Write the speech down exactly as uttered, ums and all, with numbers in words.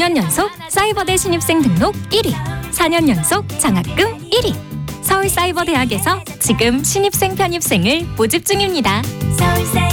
년 연속 사이버대 신입생 등록 일 위, 사 년 연속 장학금 일 위. 서울사이버대학에서 지금 신입생 편입생을 모집 중입니다. 서울사이버대